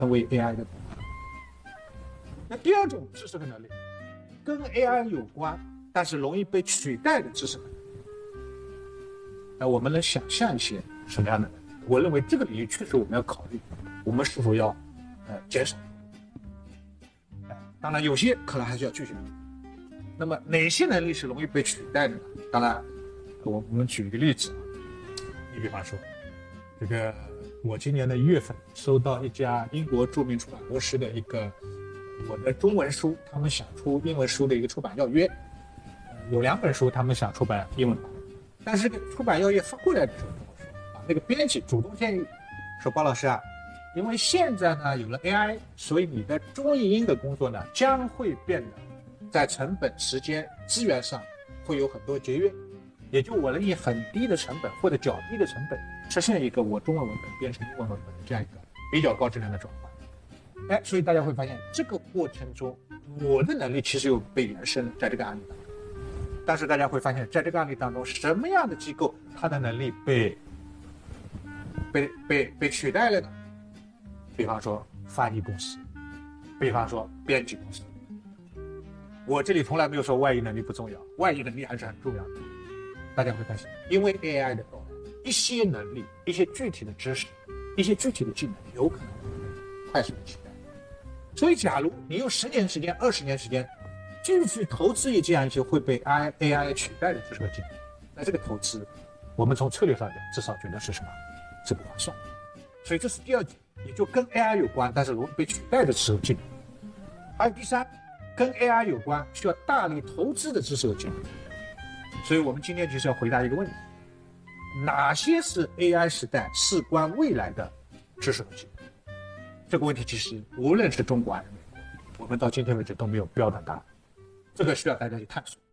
成为 AI 的。那第二种知识和能力，跟 AI 有关，但是容易被取代的知识和能力。那我们能想象一些什么样的能力？我认为这个领域确实我们要考虑，我们是否要减少。当然有些可能还是要继续。那么哪些能力是容易被取代的呢？当然，我们举一个例子啊，你比方说，这个我今年的1月份收到一家英国著名出版公司的一个我的中文书，他们想出英文书的一个出版要约，有2本书他们想出版英文版，但是这个出版要约发过来的时候跟我说啊，那个编辑主动建议说，包老师啊，因为现在呢有了 AI， 所以你的中译英的工作呢将会变得在成本、时间、资源上会有很多节约，也就我能以很低的成本或者较低的成本实现一个我中文文本变成英文文本的这样一个比较高质量的转换。所以大家会发现这个过程中我的能力其实有被延伸在这个案例当中。但是大家会发现在这个案例当中，什么样的机构它的能力被取代了呢？比方说翻译公司，比方说编辑公司。我这里从来没有说外语能力不重要，外语能力还是很重要的。大家会发现，因为 AI 的到来，一些能力、一些具体的知识、一些具体的技能，有可能会快速的取代。所以，假如你用10年时间、20年时间，继续投资于这样一些会被 AI 取代的知识和技能，那这个投资，我们从策略上讲，至少觉得是什么？是不划算。所以这是第二点，也就跟 AI 有关，但是容易被取代的知识和技能。还有第三，跟 AI 有关，需要大力投资的知识和技能。所以我们今天就是要回答一个问题：哪些是 AI 时代事关未来的知识和技能？这个问题其实无论是中国还是美国，我们到今天为止都没有标准答案，这个需要大家去探索。